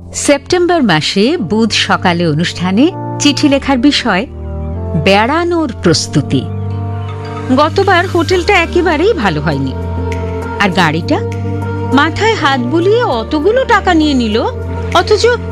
September মাসে বুধ সকালে অনুষ্ঠানে চিঠি লেখার বিষয় বেড়ানোর প্রস্তুতি। গতবার হোটেলটা একেবারেই ভালো হয়নি, আর গাড়িটা মাথায় হাত বুলিয়ে অতগুলো টাকা নিয়ে নিল, অথচ